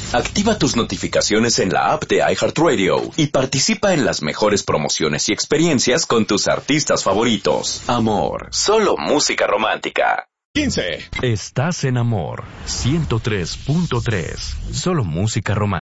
Activa tus notificaciones en la app de iHeartRadio y participa en las mejores promociones y experiencias con tus artistas favoritos. Amor, solo música romántica. 15. Estás en Amor 103.3. Solo música romántica.